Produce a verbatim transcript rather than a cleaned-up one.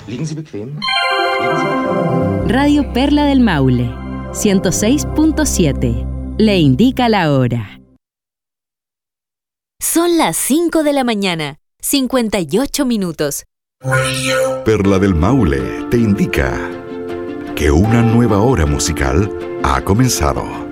Liegen Sie bequem. Liegen Sie bequem. Radio Perla del Maule, ciento seis punto siete. Le indica la hora. Son las cinco de la mañana, cincuenta y ocho minutos. Perla del Maule te indica que una nueva hora musical ha comenzado.